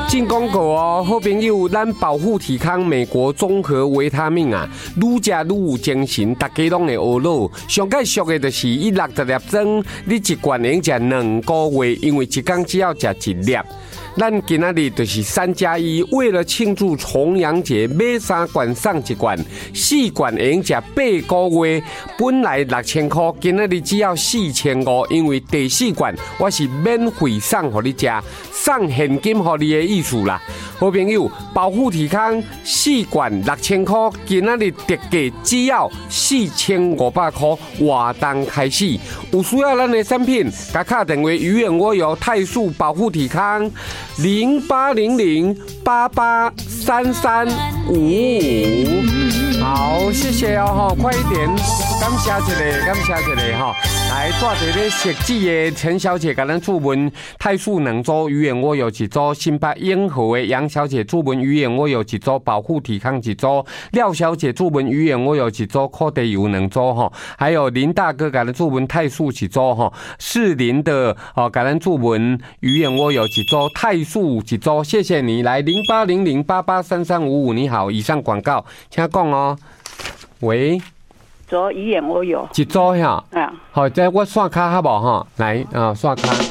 进广告哦，好朋友，咱保护体康美国综合维他命啊，愈食愈有精神，大家拢会学老。上介俗的就是160粒装，你一罐能吃2个月，因为一天只要吃1粒。咱今仔日就是3+1，为了庆祝重阳节，买3罐送1罐，4罐会用吃8个月。本来6000块，今仔日只要4500，因为第4罐我是免费送给你吃，送现金给你的意思啦。好朋友，保护体康4罐6000块，今仔日特价只要4500块，活动开始。有需要咱的产品，打卡电话鱼眼我有泰素保护体康0800883355。好，谢谢哦，快一点，感谢一个哈。来，带一个设计的陈小姐，给咱注文泰素2组，鱼眼我有1组，新北英和的杨小姐注文鱼眼我有1组，保护体康1组，廖小姐注文鱼眼我有1组，扣地油2组哈，还有林大哥给咱注文泰素1组哈，士林的给咱注文鱼眼我有1组，泰素1组，谢谢你。来0800883355，你好，以上广告，请讲哦。喂。 做鱼眼我有 1组呀，好，在我刷卡好不好？来啊，刷卡。